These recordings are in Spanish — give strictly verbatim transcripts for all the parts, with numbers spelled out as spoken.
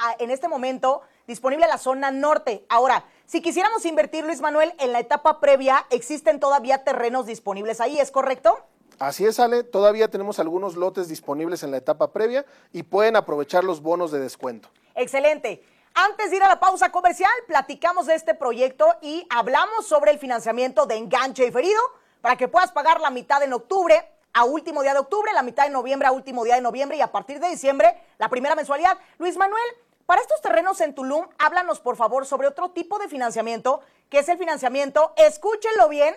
a, en este momento disponible la zona norte. Ahora, si quisiéramos invertir, Luis Manuel, en la etapa previa, existen todavía terrenos disponibles ahí, ¿es correcto? Así es, Ale, todavía tenemos algunos lotes disponibles en la etapa previa y pueden aprovechar los bonos de descuento. Excelente. Antes de ir a la pausa comercial, platicamos de este proyecto y hablamos sobre el financiamiento de enganche diferido para que puedas pagar la mitad en octubre a último día de octubre, la mitad de noviembre a último día de noviembre y a partir de diciembre la primera mensualidad. Luis Manuel, para estos terrenos en Tulum, háblanos por favor sobre otro tipo de financiamiento, que es el financiamiento, escúchenlo bien,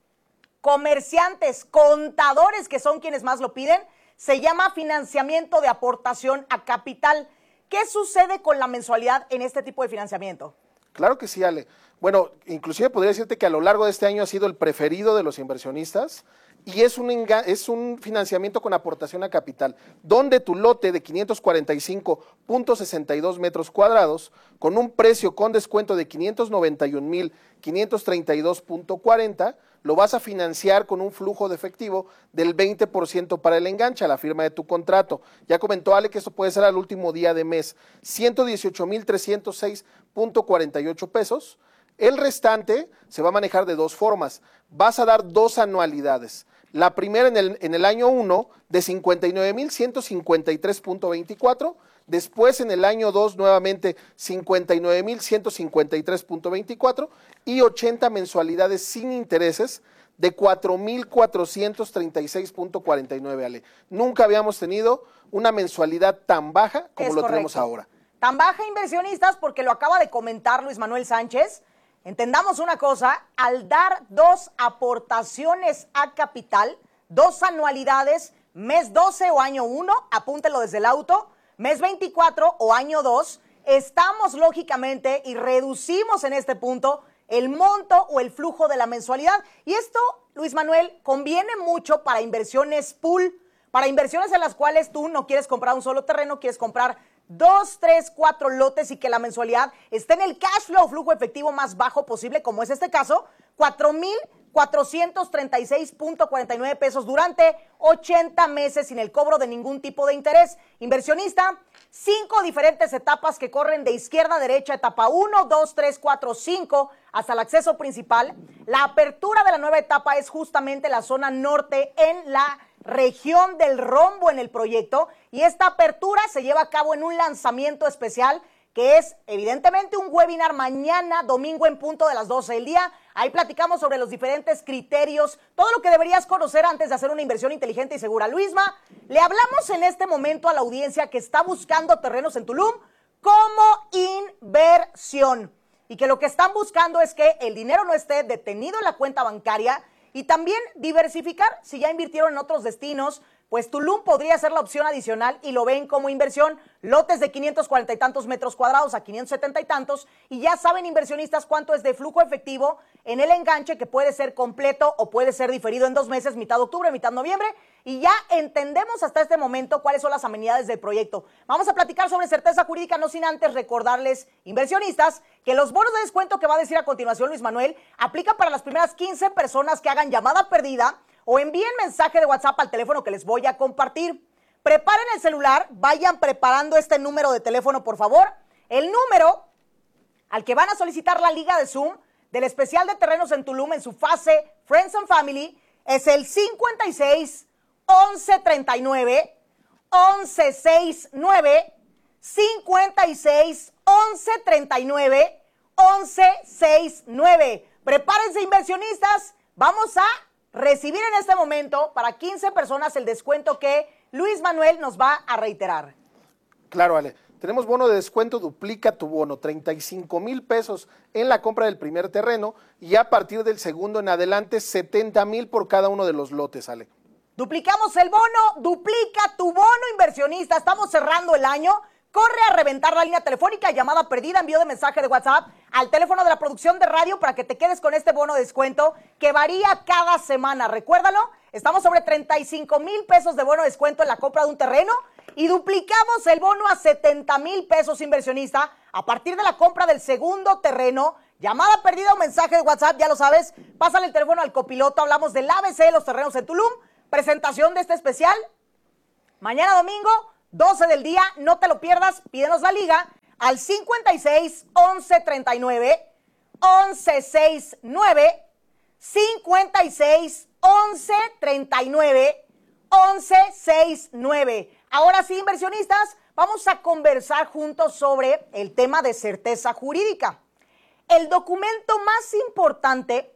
comerciantes, contadores, que son quienes más lo piden, se llama financiamiento de aportación a capital. ¿Qué sucede con la mensualidad en este tipo de financiamiento? Claro que sí, Ale. Bueno, inclusive podría decirte que a lo largo de este año ha sido el preferido de los inversionistas y es un, es un financiamiento con aportación a capital, donde tu lote de quinientos cuarenta y cinco punto sesenta y dos metros cuadrados, con un precio con descuento de quinientos noventa y un mil quinientos treinta y dos punto cuarenta, lo vas a financiar con un flujo de efectivo del veinte por ciento para el enganche a la firma de tu contrato. Ya comentó Ale que eso puede ser al último día de mes, ciento dieciocho mil trescientos seis punto cuarenta y ocho pesos. El restante se va a manejar de dos formas. Vas a dar dos anualidades. La primera en el, en el año uno de cincuenta y nueve mil ciento cincuenta y tres punto veinticuatro, después en el año dos nuevamente cincuenta y nueve mil ciento cincuenta y tres punto veinticuatro y ochenta mensualidades sin intereses de cuatro mil cuatrocientos treinta y seis punto cuarenta y nueve, Ale. Nunca habíamos tenido una mensualidad tan baja como Es lo correcto. tenemos ahora. Tan baja, inversionistas, porque lo acaba de comentar Luis Manuel Sánchez. Entendamos una cosa, al dar dos aportaciones a capital, dos anualidades, mes doce o año uno, apúntelo desde el auto, mes veinticuatro o año dos, estamos lógicamente y reducimos en este punto el monto o el flujo de la mensualidad. Y esto, Luis Manuel, conviene mucho para inversiones pool, para inversiones en las cuales tú no quieres comprar un solo terreno, quieres comprar dos, tres, cuatro lotes y que la mensualidad esté en el cash flow, flujo efectivo más bajo posible, como es este caso, cuatro mil cuatrocientos treinta y seis punto cuarenta y nueve pesos durante ochenta meses sin el cobro de ningún tipo de interés. Inversionista, cinco diferentes etapas que corren de izquierda a derecha, etapa uno, dos, tres, cuatro, cinco, hasta el acceso principal. La apertura de la nueva etapa es justamente la zona norte en la región del Rombo en el proyecto, y esta apertura se lleva a cabo en un lanzamiento especial que es evidentemente un webinar mañana domingo en punto de las doce del día. Ahí platicamos sobre los diferentes criterios, todo lo que deberías conocer antes de hacer una inversión inteligente y segura. Luisma, le hablamos en este momento a la audiencia que está buscando terrenos en Tulum como inversión y que lo que están buscando es que el dinero no esté detenido en la cuenta bancaria y también diversificar. Si ya invirtieron en otros destinos, pues Tulum podría ser la opción adicional y lo ven como inversión. Lotes de quinientos cuarenta y tantos metros cuadrados a quinientos setenta y tantos. Y ya saben, inversionistas, cuánto es de flujo efectivo en el enganche, que puede ser completo o puede ser diferido en dos meses, mitad octubre, mitad noviembre. Y ya entendemos hasta este momento cuáles son las amenidades del proyecto. Vamos a platicar sobre certeza jurídica, no sin antes recordarles, inversionistas, que los bonos de descuento que va a decir a continuación Luis Manuel aplican para las primeras quince personas que hagan llamada perdida o envíen mensaje de WhatsApp al teléfono que les voy a compartir. Preparen el celular, vayan preparando este número de teléfono, por favor. El número al que van a solicitar la liga de Zoom del especial de terrenos en Tulum en su fase Friends and Family es el cincuenta y seis, once treinta y nueve, once sesenta y nueve, cincuenta y seis, once treinta y nueve, once sesenta y nueve. Prepárense, inversionistas, vamos a recibir en este momento para quince personas el descuento que Luis Manuel nos va a reiterar. Claro, Ale. Tenemos bono de descuento, duplica tu bono, treinta y cinco mil pesos en la compra del primer terreno y a partir del segundo en adelante setenta mil por cada uno de los lotes, Ale. Duplicamos el bono, duplica tu bono, inversionista. Estamos cerrando el año. Corre a reventar la línea telefónica, llamada perdida, envío de mensaje de WhatsApp al teléfono de la producción de radio para que te quedes con este bono de descuento que varía cada semana. Recuérdalo, estamos sobre treinta y cinco mil pesos de bono de descuento en la compra de un terreno y duplicamos el bono a setenta mil pesos, inversionista, a partir de la compra del segundo terreno. Llamada perdida o mensaje de WhatsApp, ya lo sabes, pásale el teléfono al copiloto, hablamos del A B C de los terrenos en Tulum, presentación de este especial, mañana domingo, doce del día, no te lo pierdas, pídenos la liga al cincuenta y seis, once, treinta y nueve, once, sesenta y nueve, cincuenta y seis, once, treinta y nueve, once, sesenta y nueve. Ahora sí, inversionistas, vamos a conversar juntos sobre el tema de certeza jurídica. El documento más importante,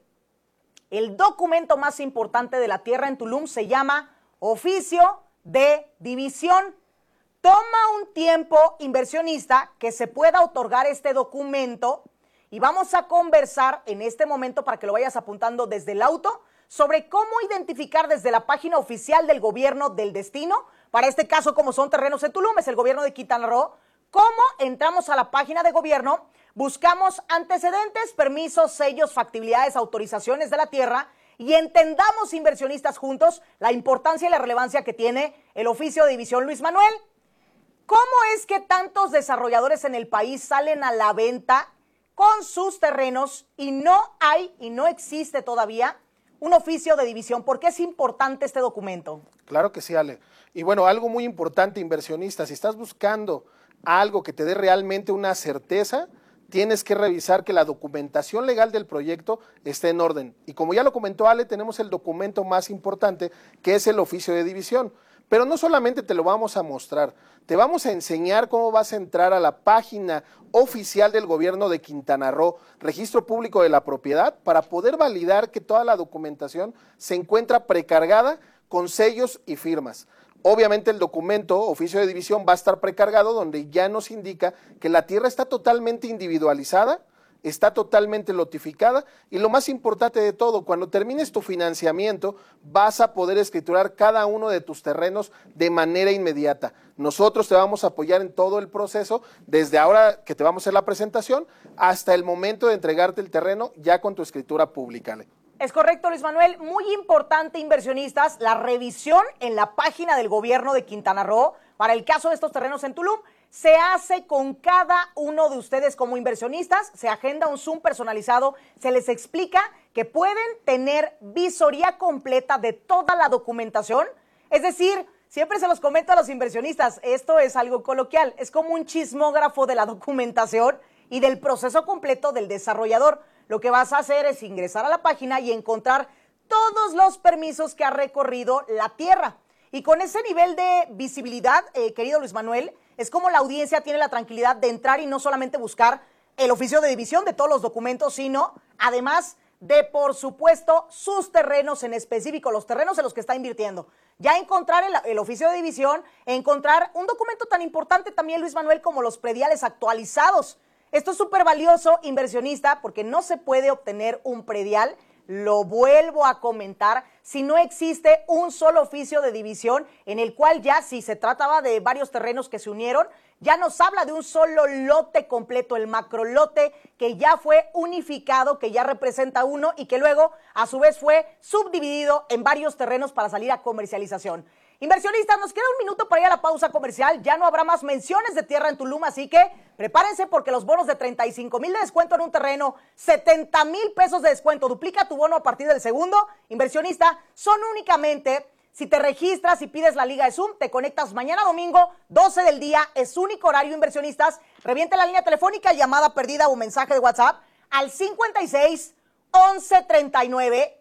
el documento más importante de la tierra en Tulum se llama Oficio de División. Toma un tiempo, inversionista, que se pueda otorgar este documento y vamos a conversar en este momento para que lo vayas apuntando desde el auto sobre cómo identificar desde la página oficial del gobierno del destino, para este caso como son terrenos en Tulum, es el gobierno de Quintana Roo, cómo entramos a la página de gobierno, buscamos antecedentes, permisos, sellos, factibilidades, autorizaciones de la tierra y entendamos, inversionistas juntos, la importancia y la relevancia que tiene el oficio de división. Luis Manuel, ¿cómo es que tantos desarrolladores en el país salen a la venta con sus terrenos y no hay y no existe todavía un oficio de división? ¿Por qué es importante este documento? Claro que sí, Ale. Y bueno, algo muy importante, inversionista, si estás buscando algo que te dé realmente una certeza, tienes que revisar que la documentación legal del proyecto esté en orden. Y como ya lo comentó Ale, tenemos el documento más importante, que es el oficio de división. Pero no solamente te lo vamos a mostrar, te vamos a enseñar cómo vas a entrar a la página oficial del gobierno de Quintana Roo, Registro Público de la Propiedad, para poder validar que toda la documentación se encuentra precargada con sellos y firmas. Obviamente el documento, oficio de división, va a estar precargado donde ya nos indica que la tierra está totalmente individualizada, está totalmente lotificada y lo más importante de todo, cuando termines tu financiamiento vas a poder escriturar cada uno de tus terrenos de manera inmediata. Nosotros te vamos a apoyar en todo el proceso, desde ahora que te vamos a hacer la presentación hasta el momento de entregarte el terreno ya con tu escritura pública. Es correcto, Luis Manuel. Muy importante, inversionistas, la revisión en la página del gobierno de Quintana Roo para el caso de estos terrenos en Tulum. Se hace con cada uno de ustedes como inversionistas, se agenda un Zoom personalizado, se les explica que pueden tener visoría completa de toda la documentación. Es decir, siempre se los comento a los inversionistas, esto es algo coloquial, es como un chismógrafo de la documentación y del proceso completo del desarrollador. Lo que vas a hacer es ingresar a la página y encontrar todos los permisos que ha recorrido la tierra. Y con ese nivel de visibilidad, eh, querido Luis Manuel, es como la audiencia tiene la tranquilidad de entrar y no solamente buscar el oficio de división de todos los documentos, sino además de, por supuesto, sus terrenos en específico, los terrenos en los que está invirtiendo. Ya encontrar el, el oficio de división, encontrar un documento tan importante también, Luis Manuel, como los prediales actualizados. Esto es súper valioso, inversionista, porque no se puede obtener un predial, lo vuelvo a comentar, si no existe un solo oficio de división en el cual ya, si se trataba de varios terrenos que se unieron, ya nos habla de un solo lote completo, el macrolote que ya fue unificado, que ya representa uno y que luego a su vez fue subdividido en varios terrenos para salir a comercialización. Inversionistas, nos queda un minuto para ir a la pausa comercial, ya no habrá más menciones de tierra en Tulum, así que prepárense porque los bonos de treinta y cinco mil de descuento en un terreno, setenta mil pesos de descuento, duplica tu bono a partir del segundo. Inversionista, son únicamente, si te registras y pides la liga de Zoom, te conectas mañana domingo, doce del día, es único horario, inversionistas, reviente la línea telefónica, llamada perdida o mensaje de WhatsApp al cincuenta y seis, once, treinta y nueve,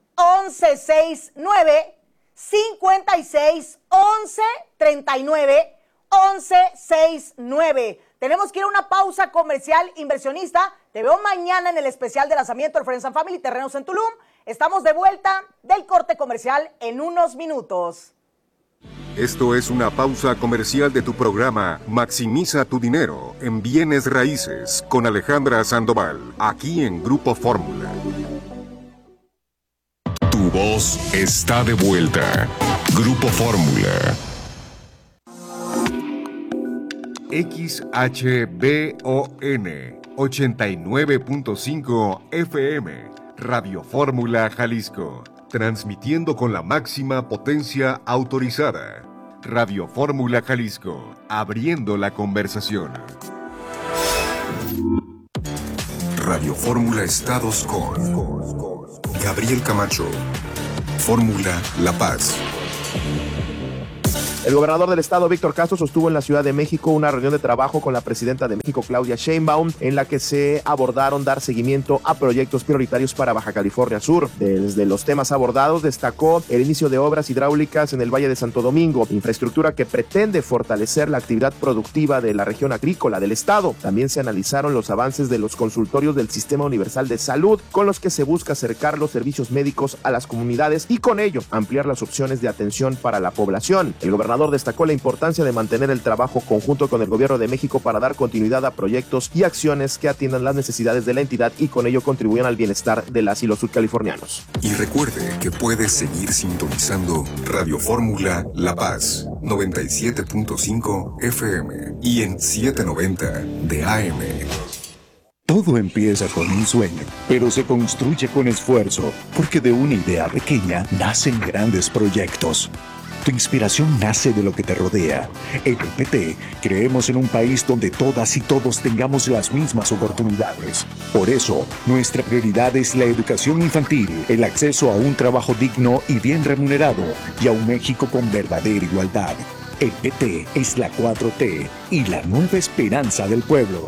once, sesenta y nueve, cincuenta y seis, once, treinta y nueve, once, sesenta y nueve. Tenemos que ir a una pausa comercial, inversionista. Te veo mañana en el especial de lanzamiento del Friends and Family Terrenos en Tulum. Estamos de vuelta del corte comercial en unos minutos. Esto es una pausa comercial de tu programa Maximiza tu dinero en bienes raíces con Alejandra Sandoval, aquí en Grupo Fórmula. Tu voz está de vuelta. Grupo Fórmula. X H B O N ochenta y nueve punto cinco F M, Radio Fórmula Jalisco, transmitiendo con la máxima potencia autorizada. Radio Fórmula Jalisco, abriendo la conversación. Radio Fórmula Estados con Gabriel Camacho. Fórmula La Paz. El gobernador del estado, Víctor Castro, sostuvo en la Ciudad de México una reunión de trabajo con la presidenta de México, Claudia Sheinbaum, en la que se abordaron dar seguimiento a proyectos prioritarios para Baja California Sur. Desde los temas abordados destacó el inicio de obras hidráulicas en el Valle de Santo Domingo, infraestructura que pretende fortalecer la actividad productiva de la región agrícola del estado. También se analizaron los avances de los consultorios del Sistema Universal de Salud, con los que se busca acercar los servicios médicos a las comunidades y con ello ampliar las opciones de atención para la población. El gobernador destacó la importancia de mantener el trabajo conjunto con el gobierno de México para dar continuidad a proyectos y acciones que atiendan las necesidades de la entidad y con ello contribuyan al bienestar de las y los sudcalifornianos. Y recuerde que puedes seguir sintonizando Radio Fórmula La Paz, noventa y siete punto cinco F M y en setecientos noventa de A M. Todo empieza con un sueño, pero se construye con esfuerzo, porque de una idea pequeña nacen grandes proyectos. Tu inspiración nace de lo que te rodea. En el P T creemos en un país donde todas y todos tengamos las mismas oportunidades. Por eso, nuestra prioridad es la educación infantil, el acceso a un trabajo digno y bien remunerado, y a un México con verdadera igualdad. El P T es la cuatro T y la nueva esperanza del pueblo.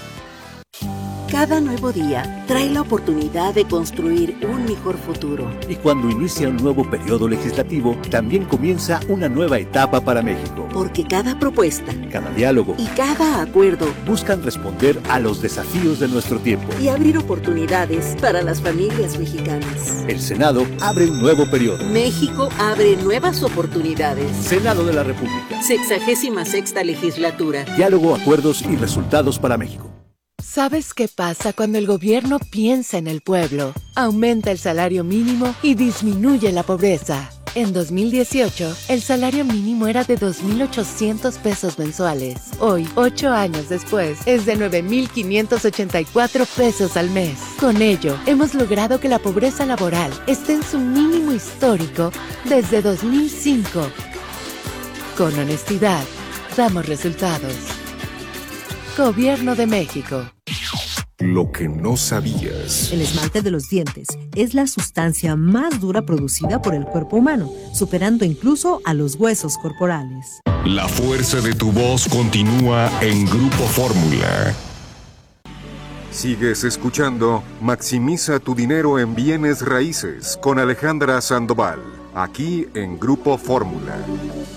Cada nuevo día trae la oportunidad de construir un mejor futuro. Y cuando inicia un nuevo periodo legislativo, también comienza una nueva etapa para México. Porque cada propuesta, cada diálogo y cada acuerdo buscan responder a los desafíos de nuestro tiempo y abrir oportunidades para las familias mexicanas. El Senado abre un nuevo periodo. México abre nuevas oportunidades. Senado de la República. Sexagésima sexta legislatura. Diálogo, acuerdos y resultados para México. ¿Sabes qué pasa cuando el gobierno piensa en el pueblo? Aumenta el salario mínimo y disminuye la pobreza. En dos mil dieciocho, el salario mínimo era de dos mil ochocientos pesos mensuales. Hoy, ocho años después, es de nueve mil quinientos ochenta y cuatro pesos al mes. Con ello, hemos logrado que la pobreza laboral esté en su mínimo histórico desde dos mil cinco. Con honestidad, damos resultados. Gobierno de México. Lo que no sabías. El esmalte de los dientes es la sustancia más dura producida por el cuerpo humano, superando incluso a los huesos corporales. La fuerza de tu voz continúa en Grupo Fórmula. Sigues escuchando Maximiza tu dinero en bienes raíces con Alejandra Sandoval, aquí en Grupo Fórmula.